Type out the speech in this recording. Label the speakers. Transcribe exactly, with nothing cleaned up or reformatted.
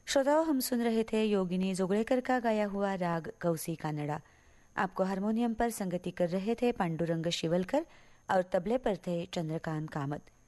Speaker 1: श्रोताओं, हम सुन रहे थे योगिनी जोगड़ेकर का गाया हुआ राग कौसी कानड़ा। आपको हारमोनियम पर संगति कर रहे थे पांडुरंग शिवलकर और तबले पर थे चंद्रकांत कामत।